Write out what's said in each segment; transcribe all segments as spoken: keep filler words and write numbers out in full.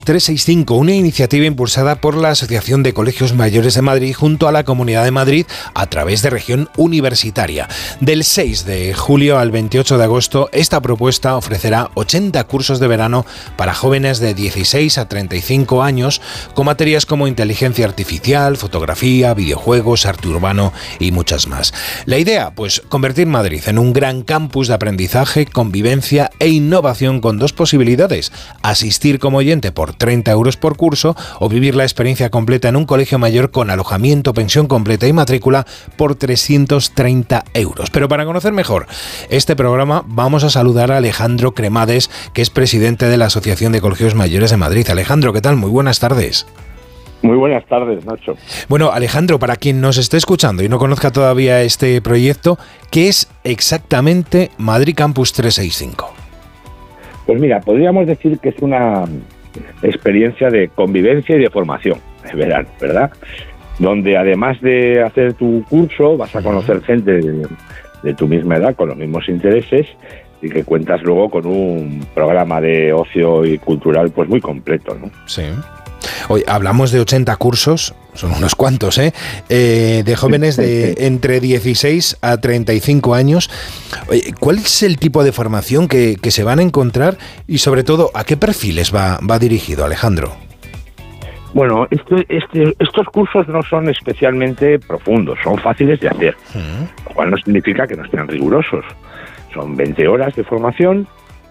trescientos sesenta y cinco, una iniciativa impulsada por la Asociación de Colegios Mayores de Madrid junto a la Comunidad de Madrid a través de Región Universitaria. Del seis de julio al veintiocho de agosto, esta propuesta ofrecerá ochenta cursos de verano para jóvenes de dieciséis a treinta y cinco años con materias como inteligencia artificial, fotografía, videojuegos, arte urbano y muchas más. La idea, pues, convertir Madrid en un gran campus de aprendizaje, convivencia e innovación con dos posibilidades: asistir como oyente por treinta euros por curso o vivir la experiencia completa en un colegio mayor con alojamiento, pensión completa y matrícula por trescientos treinta euros. Pero para conocer mejor este programa vamos a saludar a Alejandro Cremades, que es presidente de la Asociación de Colegios Mayores de Madrid. Alejandro, ¿qué tal? Muy buenas tardes. Muy buenas tardes, Nacho. Bueno, Alejandro, para quien nos esté escuchando y no conozca todavía este proyecto, ¿qué es exactamente Madrid Campus trescientos sesenta y cinco? Pues mira, podríamos decir que es una experiencia de convivencia y de formación, verán, ¿verdad? Donde además de hacer tu curso vas a conocer gente de, de tu misma edad con los mismos intereses y que cuentas luego con un programa de ocio y cultural pues muy completo, ¿no? Sí. Hoy hablamos de ochenta cursos, son unos cuantos, ¿eh? Eh, de jóvenes de entre dieciséis a treinta y cinco años. Oye, ¿cuál es el tipo de formación que, que se van a encontrar y, sobre todo, a qué perfiles va, va dirigido, Alejandro? Bueno, este, este, estos cursos no son especialmente profundos, son fáciles de hacer, uh-huh. Lo cual no significa que no sean rigurosos. Son veinte horas de formación.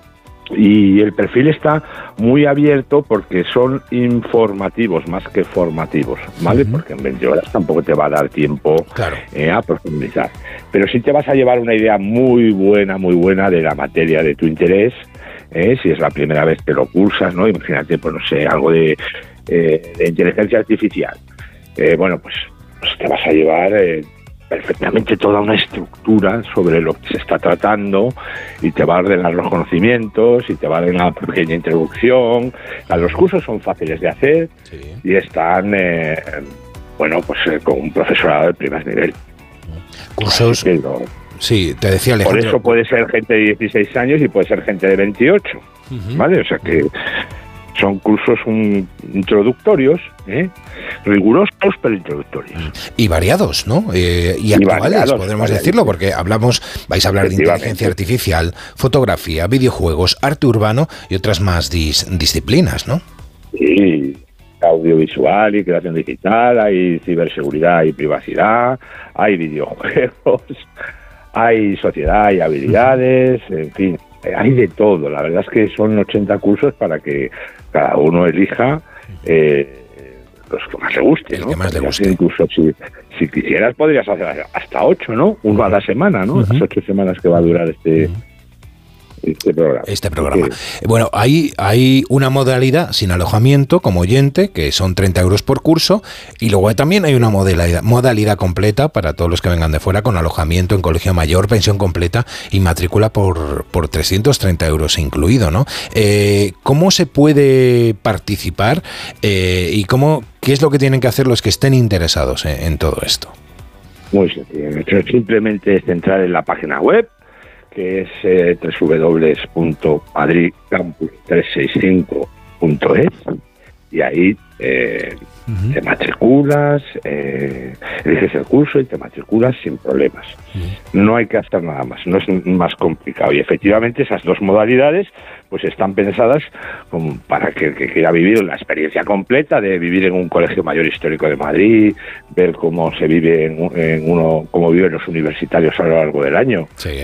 Y el perfil está muy abierto porque son informativos más que formativos, ¿vale? Uh-huh. Porque en veinte horas tampoco te va a dar tiempo, claro, eh, a profundizar. Pero sí te vas a llevar una idea muy buena, muy buena de la materia de tu interés, eh, si es la primera vez que lo cursas, ¿no? Imagínate, pues no sé, algo de, eh, de inteligencia artificial. Eh, bueno, pues, pues te vas a llevar... Eh, perfectamente toda una estructura sobre lo que se está tratando y te va a ordenar los conocimientos y te va a dar una pequeña introducción. O sea, los cursos son fáciles de hacer, sí, y están, eh, bueno, pues eh, con un profesorado de primer nivel. Cursos... Lo, sí, te decía Alejandro. Por eso puede ser gente de dieciséis años y puede ser gente de veintiocho, uh-huh. ¿Vale? O sea que... son cursos un, introductorios, ¿eh? rigurosos, pero introductorios. Y variados, ¿no? Eh, y, y actuales, variados, podremos variados. decirlo, porque hablamos, vais a hablar de inteligencia artificial, fotografía, videojuegos, arte urbano y otras más dis, disciplinas, ¿no? Sí, audiovisual y creación digital, hay ciberseguridad y privacidad, hay videojuegos, hay sociedad y habilidades, en fin. Hay de todo, la verdad es que son ochenta cursos para que cada uno elija eh, los que más le guste, el ¿no? que más le guste. Incluso si, si quisieras podrías hacer hasta ocho, ¿no? Uno uh-huh. a la semana, ¿no? Uh-huh. Las ocho semanas que va a durar este... Uh-huh. Este programa. Este programa. Sí. Bueno, hay, hay una modalidad sin alojamiento como oyente, que son treinta euros por curso, y luego también hay una modalidad, modalidad completa para todos los que vengan de fuera, con alojamiento en colegio mayor, pensión completa y matrícula por, por trescientos treinta euros incluido, ¿no? Eh, ¿Cómo se puede participar eh, y cómo, qué es lo que tienen que hacer los que estén interesados en, en todo esto? Muy sencillo. Simplemente es entrar en la página web, que es eh, doble u doble u doble u punto madrid campus trescientos sesenta y cinco punto es, y ahí eh, uh-huh. te matriculas, eh, eliges el curso y te matriculas sin problemas. Uh-huh. No hay que hacer nada más, no es más complicado. Y efectivamente esas dos modalidades pues están pensadas como para que el que quiera vivir la experiencia completa de vivir en un colegio mayor histórico de Madrid, ver cómo se vive en, en uno, cómo viven los universitarios a lo largo del año. Sí, ¿eh?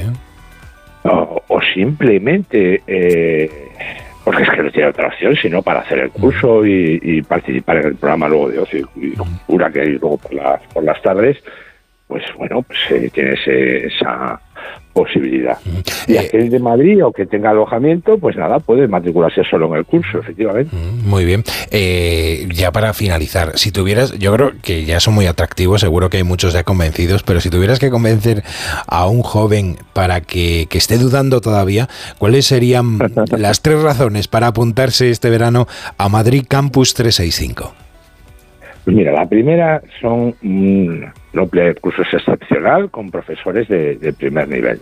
O, o simplemente, eh, porque es que no tiene otra opción, sino para hacer el curso y, y participar en el programa luego de ocio y cultura que hay luego por las, por las tardes, pues bueno, pues eh, tienes eh, esa posibilidad. Y eh, aquel de Madrid o que tenga alojamiento, pues nada, puede matricularse solo en el curso, efectivamente. Muy bien. Eh, ya para finalizar, si tuvieras, yo creo que ya son muy atractivos, seguro que hay muchos ya convencidos, pero si tuvieras que convencer a un joven para que, que esté dudando todavía, ¿cuáles serían las tres razones para apuntarse este verano a Madrid Campus trescientos sesenta y cinco? Pues mira, la primera son un doble curso excepcional con profesores de, de primer nivel.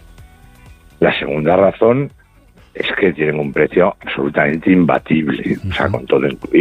La segunda razón es que tienen un precio absolutamente imbatible, uh-huh. o sea, con todo incluido.